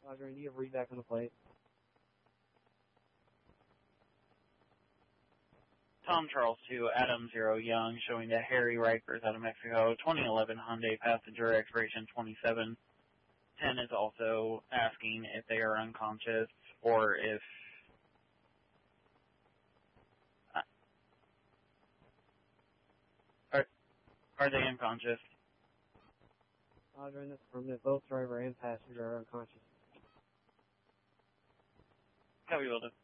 Roger, and do you have read back on the plate? Tom Charles 2, Adam 0 Young, showing that Harry Rikers out of Mexico, 2011 Hyundai Passenger, expiration 2710, is also asking if they are unconscious or if... Are they unconscious? Roger, and that's affirmative. Both driver and passenger are unconscious. Copy, Wilden.